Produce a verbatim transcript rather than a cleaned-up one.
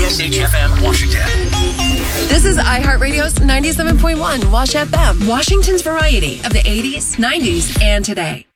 S H F M, Washington. This is iHeartRadio's ninety-seven point one Wash F M, Washington's variety of the eighties, nineties, and today.